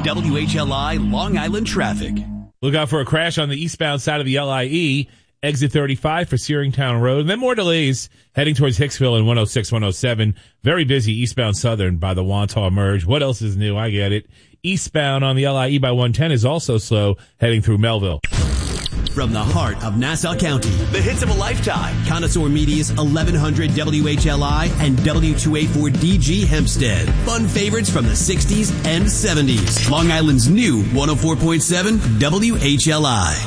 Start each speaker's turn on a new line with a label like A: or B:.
A: WHLI Long Island traffic.
B: Look out for a crash on the eastbound side of the LIE, exit 35 for Searingtown Road. And then more delays heading towards Hicksville and 106, 107. Very busy eastbound Southern by the Wantagh Merge. What else is new? I get it. Eastbound on the LIE by 110 is also slow heading through Melville.
A: From the heart of Nassau County, the hits of a lifetime. Connoisseur Media's 1100 WHLI and W284DG Hempstead. Fun favorites from the 60s and 70s. Long Island's new 104.7 WHLI.